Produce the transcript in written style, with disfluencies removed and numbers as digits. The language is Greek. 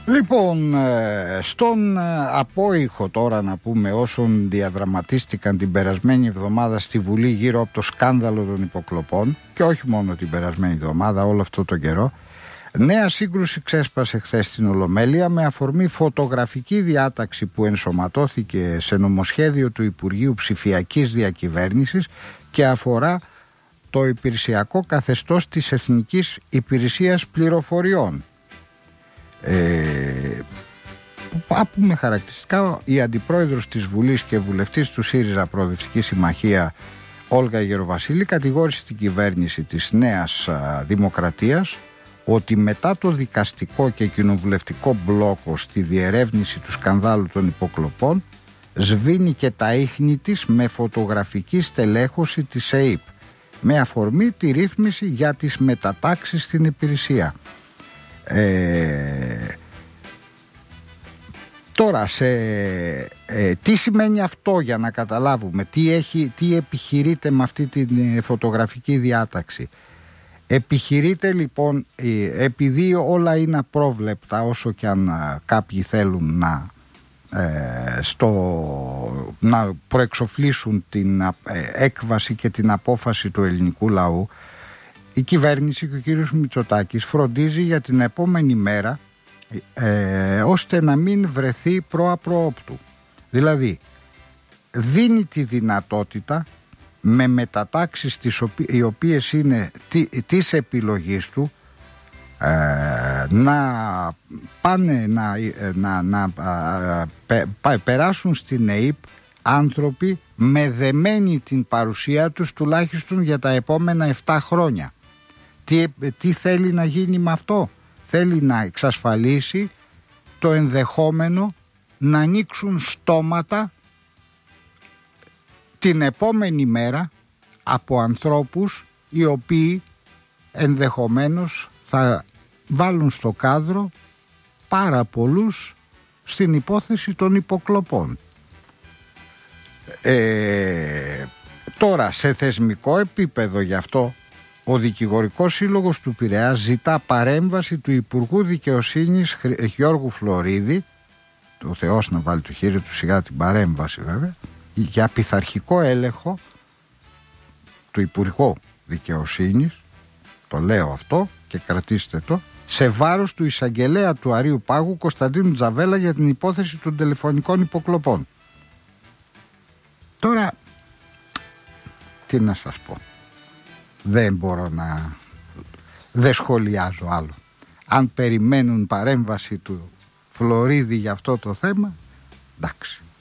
Λοιπόν, στον απόϊχο τώρα να πούμε όσων διαδραματίστηκαν την περασμένη εβδομάδα στη Βουλή γύρω από το σκάνδαλο των υποκλοπών, και όχι μόνο την περασμένη εβδομάδα, όλο αυτό το καιρό, νέα σύγκρουση ξέσπασε χθες στην Ολομέλεια με αφορμή φωτογραφική διάταξη που ενσωματώθηκε σε νομοσχέδιο του Υπουργείου Ψηφιακής Διακυβέρνησης και αφορά το υπηρεσιακό καθεστώς της Εθνικής Υπηρεσίας Πληροφοριών. Με χαρακτηριστικά η αντιπρόεδρος της Βουλής και βουλευτής του ΣΥΡΙΖΑ Προοδευτική Συμμαχία Όλγα Γεροβασίλη κατηγόρησε την κυβέρνηση της Νέας Δημοκρατίας ότι μετά το δικαστικό και κοινοβουλευτικό μπλόκο στη διερεύνηση του σκανδάλου των υποκλοπών σβήνει και τα ίχνη της με φωτογραφική στελέχωση της ΕΥΠ με αφορμή τη ρύθμιση για τις μετατάξεις στην υπηρεσία. Τώρα τι σημαίνει αυτό για να καταλάβουμε τι επιχειρείται με αυτή τη φωτογραφική διάταξη. Επιχειρείται λοιπόν, επειδή όλα είναι απρόβλεπτα, όσο και αν κάποιοι θέλουν να προεξοφλήσουν την έκβαση και την απόφαση του ελληνικού λαού, η κυβέρνηση και ο κύριος Μητσοτάκης φροντίζει για την επόμενη μέρα ώστε να μην βρεθεί προαπροόπτου. Δηλαδή δίνει τη δυνατότητα με μετατάξεις οι οποίες είναι της επιλογής του να πάνε να περάσουν στην ΕΥΠ άνθρωποι με δεμένη την παρουσία τους τουλάχιστον για τα επόμενα 7 χρόνια. Τι θέλει να γίνει με αυτό? Θέλει να εξασφαλίσει το ενδεχόμενο να ανοίξουν στόματα την επόμενη μέρα από ανθρώπους οι οποίοι ενδεχομένως θα βάλουν στο κάδρο πάρα πολλούς στην υπόθεση των υποκλοπών. Τώρα σε θεσμικό επίπεδο γι' αυτό ο Δικηγορικός Σύλλογος του Πειραιά ζητά παρέμβαση του Υπουργού Δικαιοσύνης Γιώργου Φλωρίδη, ο Θεός να βάλει το χέρι του σιγά την παρέμβαση βέβαια, για πειθαρχικό έλεγχο του Υπουργού Δικαιοσύνης, το λέω αυτό και κρατήστε το, σε βάρος του εισαγγελέα του Αρείου Πάγου Κωνσταντίνου Τζαβέλα για την υπόθεση των τηλεφωνικών υποκλοπών. Τώρα τι να σας πω, δεν σχολιάζω άλλο. Αν περιμένουν παρέμβαση του Φλωρίδη για αυτό το θέμα, εντάξει.